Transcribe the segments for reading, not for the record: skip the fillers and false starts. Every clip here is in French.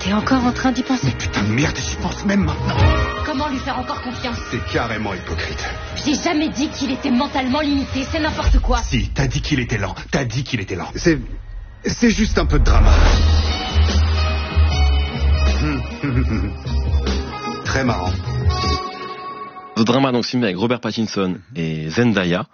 T'es encore en train d'y penser? Putain de merde, j'y pense même maintenant. Comment lui faire encore confiance? C'est carrément hypocrite. J'ai jamais dit qu'il était mentalement limité, c'est n'importe quoi. Si, t'as dit qu'il était lent. C'est juste un peu de drama. Très marrant. The Drama, donc film avec Robert Pattinson et Zendaya.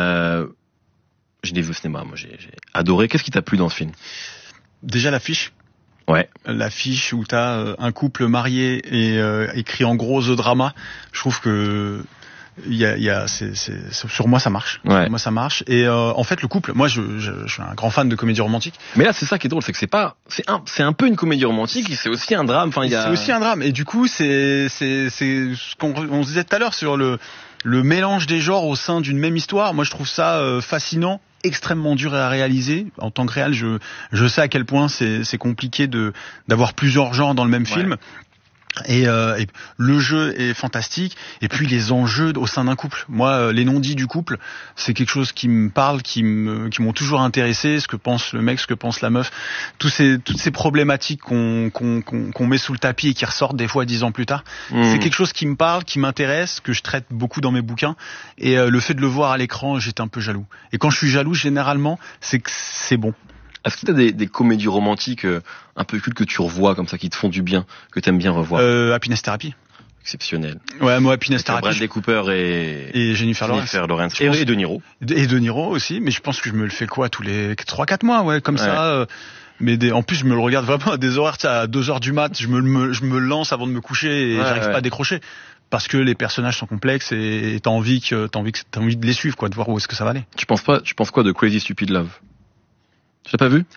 Je l'ai vu au cinéma, moi j'ai adoré. Qu'est-ce qui t'a plu dans ce film? Déjà l'affiche. Ouais. L'affiche où t'as un couple marié et écrit en gros The Drama. Je trouve que sur moi ça marche. Ouais. Sur moi ça marche. Et en fait le couple, moi je suis un grand fan de comédie romantique. Mais là c'est ça qui est drôle, c'est que c'est un peu une comédie romantique, c'est aussi un drame. Enfin, C'est aussi un drame. Et du coup c'est ce qu'on se disait tout à l'heure sur le mélange des genres au sein d'une même histoire. Moi je trouve ça fascinant, extrêmement dur à réaliser. En tant que réal, je sais à quel point c'est compliqué d'avoir plusieurs genres dans le même film. Et le jeu est fantastique. Et puis les enjeux au sein d'un couple. Moi, les non-dits du couple, c'est quelque chose qui me parle, qui m'ont toujours intéressé. Ce que pense le mec, ce que pense la meuf, toutes ces problématiques qu'on met sous le tapis et qui ressortent des fois 10 ans plus tard. C'est quelque chose qui me parle, qui m'intéresse, que je traite beaucoup dans mes bouquins. Et le fait de le voir à l'écran, j'étais un peu jaloux. Et quand je suis jaloux, généralement, c'est que c'est bon. Est-ce que t'as des comédies romantiques un peu cultes que tu revois comme ça, qui te font du bien, que t'aimes bien revoir? Happiness Therapy. Exceptionnel. Ouais, moi Happiness Therapy. Bradley Cooper et Jennifer Lawrence. Et De Niro. Et De Niro aussi, mais je pense que je me le fais tous les 3-4 mois, ouais, comme ça. Mais en plus, je me le regarde vraiment à des horaires, à 2h du mat. Je me lance avant de me coucher et j'arrive pas à décrocher. Parce que les personnages sont complexes et t'as envie de les suivre, quoi, de voir où est-ce que ça va aller. Tu penses quoi de Crazy Stupid Love? Tu l'as pas vu?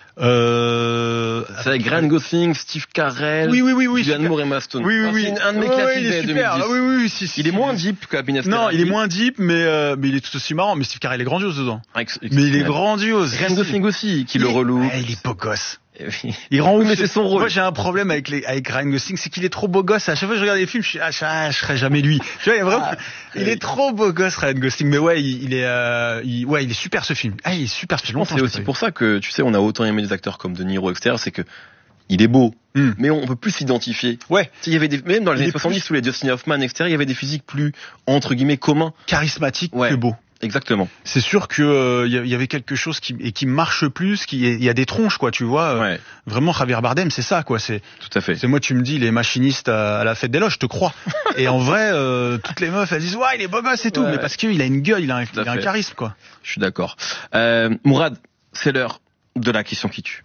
C'est avec Ryan Gosling, Steve Carell, Julianne Moore et Emma Stone. Oui. C'est un de mes classiques de 2010. Oui. Il est moins deep qu'Happiness Therapy. Non, il est moins deep, mais il est tout aussi marrant. Mais Steve Carell est grandiose dedans. Mais il est grandiose. Ryan Gosling aussi, qui le reloue. Il est beau gosse. Il rend ouf, mais c'est son rôle. Moi, j'ai un problème avec Ryan Gosling, c'est qu'il est trop beau gosse. À chaque fois que je regarde les films, je serais jamais lui. Tu vois, il est trop beau gosse, Ryan Gosling. Mais ouais, il est super ce film. Il est super. Je pense que c'est aussi pour ça que, tu sais, on a autant aimé des acteurs comme De Niro, etc. C'est que il est beau, mais on peut plus s'identifier. Ouais. Il y avait même dans les années 70 sous les Dustin Hoffman, etc. Il y avait des physiques plus entre guillemets communs, charismatiques que beaux. Exactement. C'est sûr que y avait quelque chose qui marche plus, il y a des tronches, quoi, tu vois. Vraiment, Javier Bardem, c'est ça, quoi. C'est tout à fait. C'est moi, tu me dis les machinistes à la fête des loges, je te crois. Et en vrai, toutes les meufs, elles disent ouais, il est beau gosse et tout, mais parce qu'il a une gueule, il a un charisme, quoi. Je suis d'accord. Mourad, c'est l'heure de la question qui tue.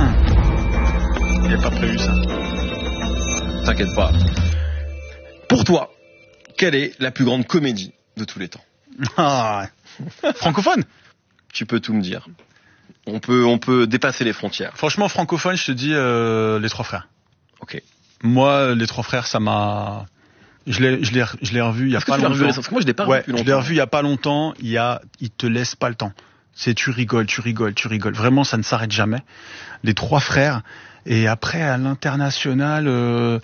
Il n'y a pas prévu ça. T'inquiète pas. Pour toi, quelle est la plus grande comédie de tous les temps? Francophone. Tu peux tout me dire. On peut dépasser les frontières. Franchement, francophone, je te dis Les Trois Frères. Ok. Moi, Les Trois Frères, ça m'a. Je l'ai revu il y a pas longtemps. Parce que moi, je l'ai pas revu depuis longtemps. Je l'ai revu il y a pas longtemps. Il te laisse pas le temps. Tu rigoles. Vraiment, ça ne s'arrête jamais. Les Trois Frères. Et après, à l'international.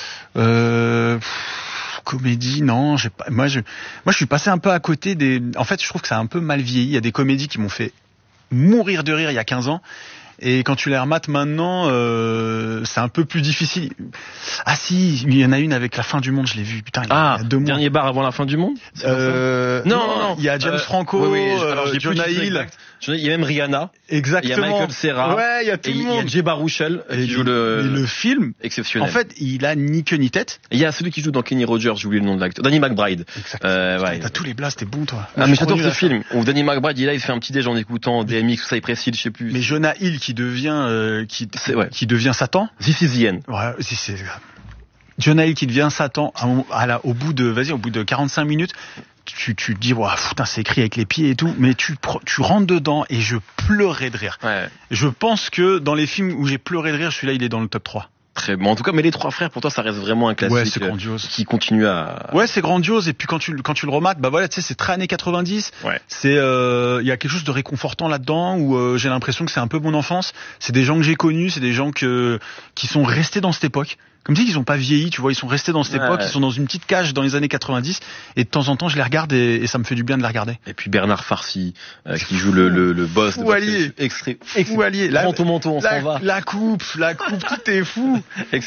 Comédie, non, moi je suis passé un peu à côté en fait, je trouve que ça a un peu mal vieilli. Il y a des comédies qui m'ont fait mourir de rire il y a 15 ans. Et quand tu les remates maintenant, c'est un peu plus difficile. Ah si, il y en a une avec La Fin du Monde, je l'ai vue. Putain, il y a 2 mois. Dernier bar avant la fin du monde. Non. Il y a James Franco, Jonah Hill. Il y a même Rihanna. Exactement. Il y a Michael Cera. Ouais, il y a tout le monde. Il y a Jay Baruchel qui joue le film exceptionnel. En fait, il a ni queue ni tête. Et il y a celui qui joue dans Kenny Rogers, j'ai oublié le nom de l'acteur. Danny McBride. Exactement. T'as tous les blasts, t'es bon toi. Mais j'adore ce film. Où Danny McBride, il fait un petit déj en écoutant DMX, tout ça, il précise, je sais plus. Mais Jonah Hill qui devient Satan. This is the end. Ouais, c'est Jonah Hill qui devient Satan au bout de 45 minutes. Tu te dis putain, c'est écrit avec les pieds et tout, mais tu rentres dedans et je pleurais de rire. Ouais. Je pense que dans les films où j'ai pleuré de rire, celui-là il est dans le top 3. Très bon. En tout cas, mais Les Trois Frères, pour toi, ça reste vraiment un classique. Ouais, c'est grandiose. Qui continue à. Ouais, c'est grandiose. Et puis quand tu le remates, tu sais, c'est très années 90. Ouais. C'est, il y a quelque chose de réconfortant là-dedans où j'ai l'impression que c'est un peu mon enfance. C'est des gens que j'ai connus, c'est des gens qui sont restés dans cette époque. Comme si ils ont pas vieilli, tu vois, ils sont restés dans cette époque, ils sont dans une petite cage dans les années 90, et de temps en temps je les regarde et ça me fait du bien de les regarder. Et puis Bernard Farcy, qui joue le boss Fou allié. Extrait. Fou allié. Prends ton manteau, on s'en va. La coupe, tout est fou.